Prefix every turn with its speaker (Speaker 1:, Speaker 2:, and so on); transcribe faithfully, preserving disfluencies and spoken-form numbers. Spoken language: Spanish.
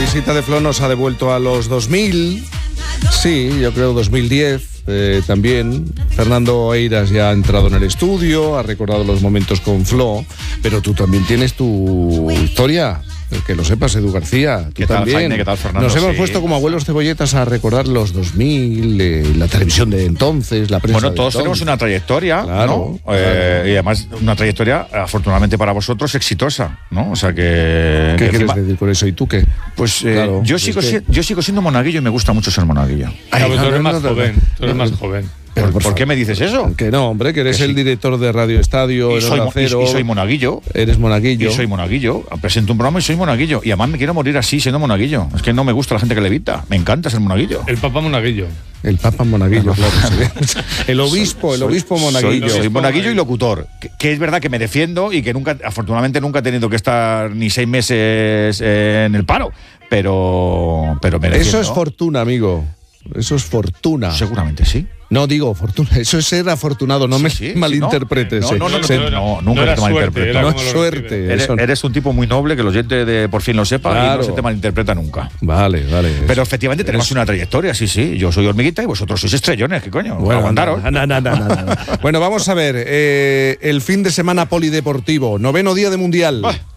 Speaker 1: risita de Flo nos ha devuelto a los dos mil. Sí, yo creo dos mil diez eh, también. Fernando Eiras ya ha entrado en el estudio, ha recordado los momentos con Flo, pero tú también tienes tu historia. Que lo sepas, Edu García. Tú
Speaker 2: ¿Qué tal,
Speaker 1: también.
Speaker 2: Jaime? ¿Qué tal, Fernando?
Speaker 1: Nos hemos
Speaker 2: Sí.
Speaker 1: puesto como abuelos cebolletas a recordar los dos mil, eh, la televisión de entonces, la prensa
Speaker 2: Bueno,
Speaker 1: de
Speaker 2: todos
Speaker 1: entonces.
Speaker 2: tenemos una trayectoria,
Speaker 1: Claro,
Speaker 2: ¿no?
Speaker 1: claro.
Speaker 2: Eh, y además una trayectoria, afortunadamente para vosotros, exitosa, ¿no? O sea que...
Speaker 1: ¿Qué
Speaker 2: que
Speaker 1: quieres
Speaker 2: encima-
Speaker 1: decir con eso? ¿Y tú qué?
Speaker 2: Pues eh,
Speaker 1: Claro,
Speaker 2: yo,
Speaker 1: es
Speaker 2: sigo
Speaker 1: que-
Speaker 2: si- yo sigo siendo monaguillo y me gusta mucho ser monaguillo.
Speaker 3: Ay,
Speaker 1: Ay,
Speaker 3: tú eres
Speaker 1: no,
Speaker 3: más
Speaker 1: no, no,
Speaker 3: joven,
Speaker 1: no.
Speaker 3: tú eres más joven.
Speaker 2: ¿Por,
Speaker 1: por
Speaker 2: por qué
Speaker 1: favor.
Speaker 2: me dices eso?
Speaker 1: Que no, hombre, que eres
Speaker 2: Que
Speaker 1: el
Speaker 2: sí.
Speaker 1: director de Radio Estadio,
Speaker 2: Y
Speaker 1: en
Speaker 2: soy,
Speaker 1: Onda
Speaker 2: mo- y-
Speaker 1: Cero.
Speaker 2: y soy monaguillo.
Speaker 1: Eres monaguillo.
Speaker 2: Y soy monaguillo. Presento un programa y soy monaguillo. Y además me quiero morir así, siendo monaguillo. Es que no me gusta la gente que levita. Me encanta ser monaguillo.
Speaker 3: El Papa Monaguillo.
Speaker 1: El Papa Monaguillo, claro. Sí. El obispo, el obispo Monaguillo.
Speaker 2: Soy, soy
Speaker 3: Obispo
Speaker 2: monaguillo y
Speaker 3: monaguillo.
Speaker 2: locutor. Que, que es verdad que me defiendo y que nunca, afortunadamente, nunca he tenido que estar ni seis meses eh, en el paro. Pero, pero me defiendo.
Speaker 1: Eso es fortuna, amigo. Eso es fortuna.
Speaker 2: Seguramente sí.
Speaker 1: No digo fortuna, eso es ser afortunado, no
Speaker 2: Sí,
Speaker 1: me
Speaker 2: sí, sí,
Speaker 1: malinterpretes.
Speaker 2: no,
Speaker 1: eh.
Speaker 2: no, no, no,
Speaker 1: Se-
Speaker 2: no, no,
Speaker 3: no
Speaker 2: nunca
Speaker 3: era
Speaker 2: te
Speaker 3: suerte,
Speaker 2: malinterpreto.
Speaker 3: era
Speaker 1: no
Speaker 3: como
Speaker 1: es
Speaker 3: lo
Speaker 1: suerte.
Speaker 3: recibe.
Speaker 2: Eres,
Speaker 1: eso no.
Speaker 2: eres un tipo muy noble, que el oyente de por fin lo sepa y
Speaker 1: Claro.
Speaker 2: no se te malinterpreta nunca.
Speaker 1: Vale, vale.
Speaker 2: Pero
Speaker 1: eso.
Speaker 2: efectivamente tenemos
Speaker 1: Eso.
Speaker 2: una trayectoria, sí, sí. Yo soy hormiguita y vosotros sois estrellones, ¿qué coño?
Speaker 1: Bueno,
Speaker 2: Aguantaros.
Speaker 1: no, no, no, no, no, no. Bueno, vamos a ver. eh, el fin de semana polideportivo, noveno día de Mundial.
Speaker 2: Ah.